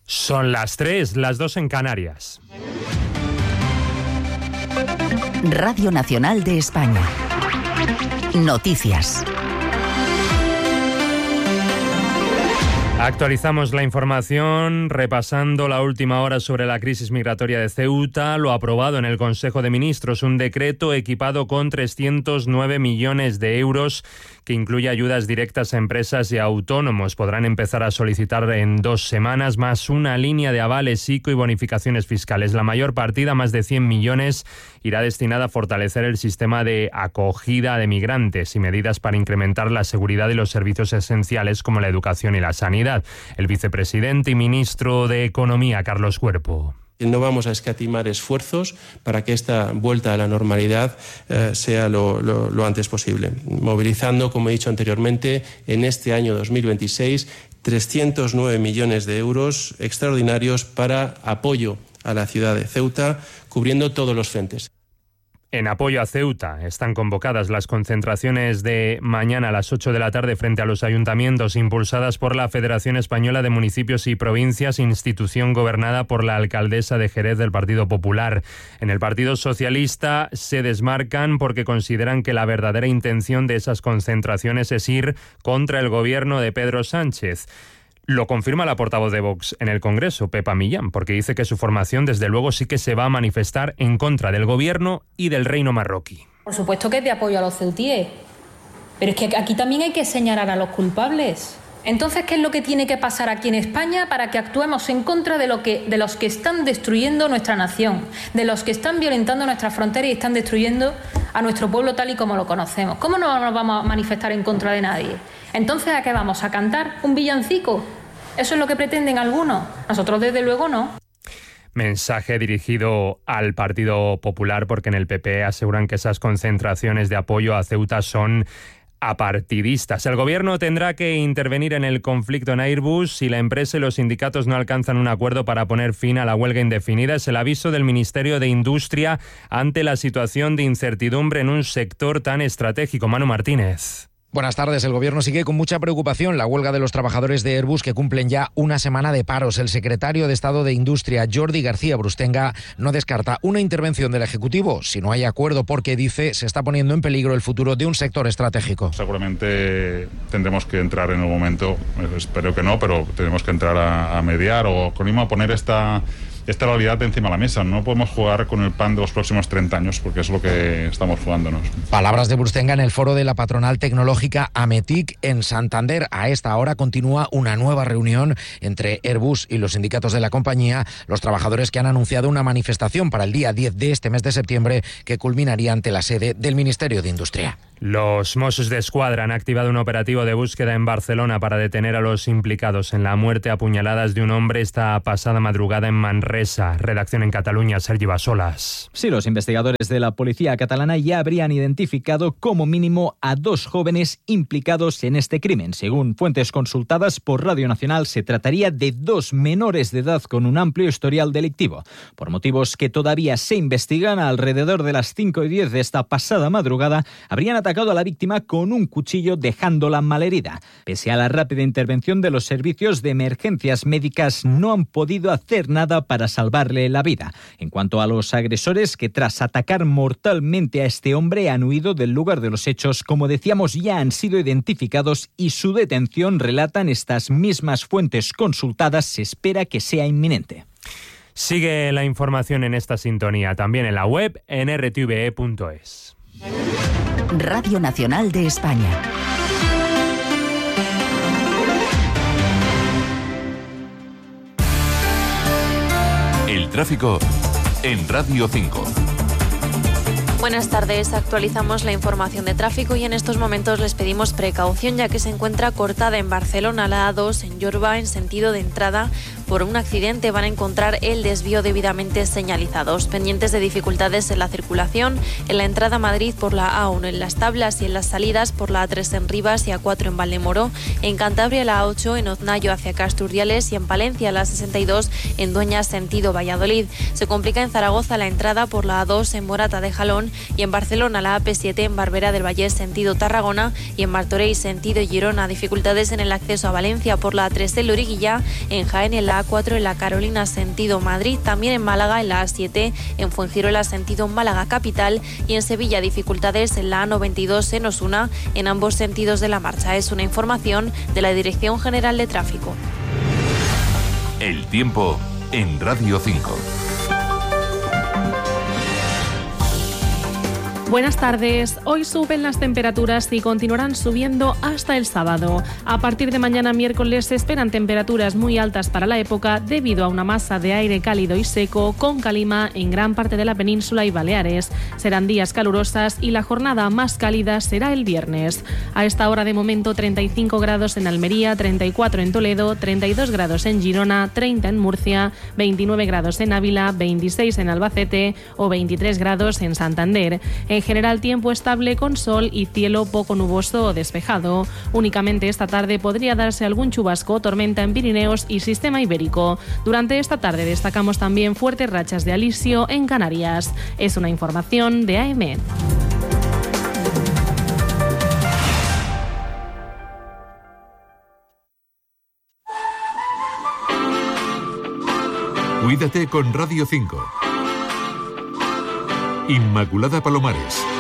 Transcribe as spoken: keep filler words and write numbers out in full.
Son las tres, las dos en Canarias. Radio Nacional de España. Noticias. Actualizamos la información repasando la última hora sobre la crisis migratoria de Ceuta. Lo aprobado en el Consejo de Ministros, un decreto equipado con trescientos nueve millones de euros que incluye ayudas directas a empresas y autónomos. Podrán empezar a solicitar en dos semanas, más una línea de avales ICO y bonificaciones fiscales. La mayor partida, más de cien millones, irá destinada a fortalecer el sistema de acogida de migrantes y medidas para incrementar la seguridad y los servicios esenciales como la educación y la sanidad. El vicepresidente y ministro de Economía, Carlos Cuerpo. No vamos a escatimar esfuerzos para que esta vuelta a la normalidad eh, sea lo, lo, lo antes posible, movilizando, como he dicho anteriormente, en este año dos mil veintiséis trescientos nueve millones de euros extraordinarios para apoyo a la ciudad de Ceuta, cubriendo todos los frentes. En apoyo a Ceuta están convocadas las concentraciones de mañana a las ocho de la tarde frente a los ayuntamientos, impulsadas por la Federación Española de Municipios y Provincias, institución gobernada por la alcaldesa de Jerez del Partido Popular. En el Partido Socialista se desmarcan porque consideran que la verdadera intención de esas concentraciones es ir contra el gobierno de Pedro Sánchez. Lo confirma la portavoz de Vox en el Congreso, Pepa Millán, porque dice que su formación desde luego sí que se va a manifestar en contra del gobierno y del reino marroquí. Por supuesto que es de apoyo a los ceutíes, pero es que aquí también hay que señalar a los culpables. Entonces, ¿qué es lo que tiene que pasar aquí en España para que actuemos en contra de, lo que, de los que están destruyendo nuestra nación, de los que están violentando nuestras fronteras y están destruyendo a nuestro pueblo tal y como lo conocemos? ¿Cómo no nos vamos a manifestar en contra de nadie? Entonces, ¿a qué vamos? ¿A cantar un villancico? ¿Eso es lo que pretenden algunos? Nosotros, desde luego, no. Mensaje dirigido al Partido Popular, porque en el P P aseguran que esas concentraciones de apoyo a Ceuta son apartidistas. El gobierno tendrá que intervenir en el conflicto en Airbus si la empresa y los sindicatos no alcanzan un acuerdo para poner fin a la huelga indefinida. Es el aviso del Ministerio de Industria ante la situación de incertidumbre en un sector tan estratégico. Manu Martínez. Buenas tardes. El Gobierno sigue con mucha preocupación la huelga de los trabajadores de Airbus, que cumplen ya una semana de paros. El secretario de Estado de Industria, Jordi García Brustenga, no descarta una intervención del Ejecutivo si no hay acuerdo, porque dice se está poniendo en peligro el futuro de un sector estratégico. Seguramente tendremos que entrar en el momento, espero que no, pero tenemos que entrar a, a mediar o con a poner esta... esta realidad encima de la mesa. No podemos jugar con el pan de los próximos treinta años, porque es lo que estamos jugándonos. Palabras de Brustenga en el foro de la patronal tecnológica Ametic en Santander. A esta hora continúa una nueva reunión entre Airbus y los sindicatos de la compañía, los trabajadores que han anunciado una manifestación para el día diez de este mes de septiembre que culminaría ante la sede del Ministerio de Industria. Los Mossos d'Esquadra han activado un operativo de búsqueda en Barcelona para detener a los implicados en la muerte a puñaladas de un hombre esta pasada madrugada en Manresa. Redacción en Cataluña, Sergi Basolas. Sí, los investigadores de la policía catalana ya habrían identificado como mínimo a dos jóvenes implicados en este crimen. Según fuentes consultadas por Radio Nacional, se trataría de dos menores de edad con un amplio historial delictivo. Por motivos que todavía se investigan, alrededor de las cinco y diez de esta pasada madrugada, habrían atacado a la víctima con un cuchillo, dejándola malherida. Pese a la rápida intervención de los servicios de emergencias médicas, no han podido hacer nada para salvarle la vida. En cuanto a los agresores, que tras atacar mortalmente a este hombre han huido del lugar de los hechos, como decíamos, ya han sido identificados y su detención, relatan estas mismas fuentes consultadas, se espera que sea inminente. Sigue la información en esta sintonía, también en la web en r t v e punto es. Radio Nacional de España. El tráfico en Radio cinco. Buenas tardes, actualizamos la información de tráfico y en estos momentos les pedimos precaución ya que se encuentra cortada en Barcelona la A dos en Yorba en sentido de entrada por un accidente. Van a encontrar el desvío debidamente señalizados. Pendientes de dificultades en la circulación en la entrada a Madrid por la A uno en Las Tablas y en las salidas por la A tres en Rivas y A cuatro en Valdemoro. En Cantabria la A ocho en Oznayo hacia Casturdiales y en Palencia la sesenta y dos en Dueñas sentido Valladolid. Se complica en Zaragoza la entrada por la A dos en Morata de Jalón León, y en Barcelona la A P siete en Barberá del Vallès sentido Tarragona y en Martorell sentido Girona. Dificultades en el acceso a Valencia por la A tres en Loriguilla, en Jaén en la A cuatro en la Carolina sentido Madrid, también en Málaga en la A siete, en Fuengirola sentido Málaga capital y en Sevilla dificultades en la A noventa y dos en Osuna en ambos sentidos de la marcha. Es una información de la Dirección General de Tráfico. El tiempo en Radio cinco. Buenas tardes. Hoy suben las temperaturas y continuarán subiendo hasta el sábado. A partir de mañana miércoles se esperan temperaturas muy altas para la época debido a una masa de aire cálido y seco con calima en gran parte de la península y Baleares. Serán días calurosas y la jornada más cálida será el viernes. A esta hora de momento treinta y cinco grados en Almería, treinta y cuatro en Toledo, treinta y dos grados en Girona, treinta en Murcia, veintinueve grados en Ávila, veintiséis en Albacete o veintitrés grados en Santander. En general, tiempo estable con sol y cielo poco nuboso o despejado. Únicamente esta tarde podría darse algún chubasco o tormenta en Pirineos y Sistema Ibérico. Durante esta tarde destacamos también fuertes rachas de alisio en Canarias. Es una información de A M. Cuídate con Radio cinco. Inmaculada Palomares.